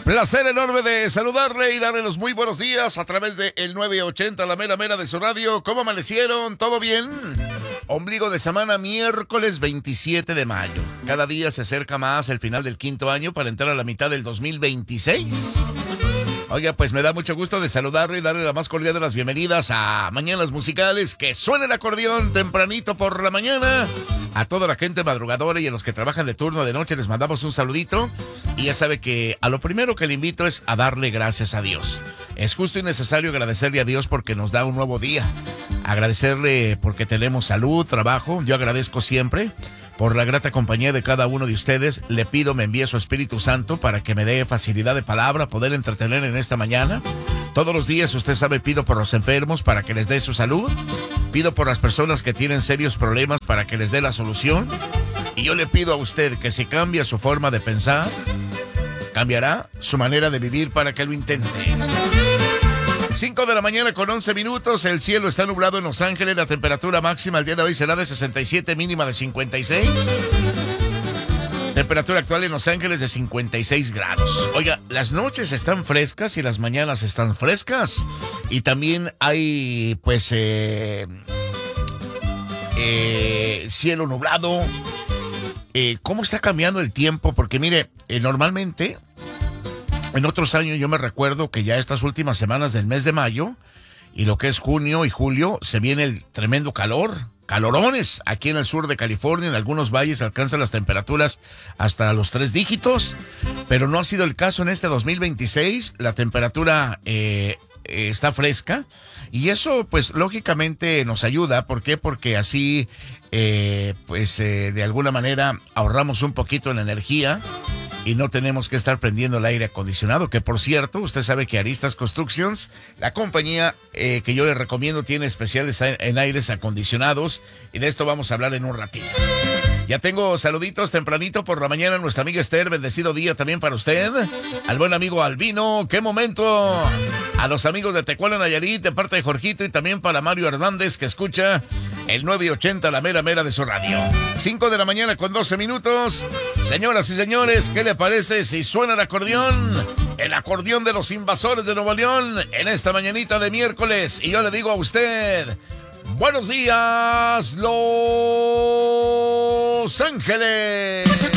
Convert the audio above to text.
Placer enorme de saludarle y darle los muy buenos días a través de el 980, la mera mera de su radio. ¿Cómo amanecieron? ¿Todo bien? Ombligo de semana, miércoles 27 de mayo. Cada día se acerca más el final del quinto año para entrar a la mitad del 2026. Oiga, pues me da mucho gusto de saludarle y darle la más cordial de las bienvenidas a Mañanas Musicales. Que suene el acordeón tempranito por la mañana. A toda la gente madrugadora y a los que trabajan de turno de noche les mandamos un saludito. Y ya sabe que a lo primero que le invito es a darle gracias a Dios. Es justo y necesario agradecerle a Dios porque nos da un nuevo día. Agradecerle porque tenemos salud, trabajo. Yo agradezco siempre por la grata compañía de cada uno de ustedes. Le pido me envíe su Espíritu Santo para que me dé facilidad de palabra, poder entretener en esta mañana. Todos los días, usted sabe, pido por los enfermos para que les dé su salud. Pido por las personas que tienen serios problemas para que les dé la solución. Y yo le pido a usted que si cambia su forma de pensar, cambiará su manera de vivir para que lo intente. 5 de la mañana con 11 minutos, el cielo está nublado en Los Ángeles, la temperatura máxima el día de hoy será de 67, mínima de 56. Temperatura actual en Los Ángeles de 56 grados. Oiga, las noches están frescas y las mañanas están frescas. Y también hay, pues, cielo nublado. ¿Cómo está cambiando el tiempo? Porque mire, normalmente, en otros años yo me recuerdo que ya estas últimas semanas del mes de mayo y lo que es junio y julio se viene el tremendo calor. Calorones aquí en el sur de California, en algunos valles alcanzan las temperaturas hasta los 3 dígitos, pero no ha sido el caso en este 2026. La temperatura está fresca y eso pues lógicamente nos ayuda. ¿Por qué? Porque así de alguna manera ahorramos un poquito en energía y no tenemos que estar prendiendo el aire acondicionado, que por cierto, usted sabe que Aristas Constructions, la compañía que yo le recomiendo, tiene especiales en aires acondicionados y de esto vamos a hablar en un ratito. Ya tengo saluditos tempranito por la mañana a nuestra amiga Esther, bendecido día también para usted. Al buen amigo Albino, qué momento. A los amigos de Tecuala, Nayarit, de parte de Jorgito, y también para Mario Hernández, que escucha el 980, la mera mera de su radio. 5 de la mañana con 12 minutos. Señoras y señores, ¿qué le parece si suena el acordeón? El acordeón de los Invasores de Nuevo León en esta mañanita de miércoles. Y yo le digo a usted, buenos días, Los Ángeles.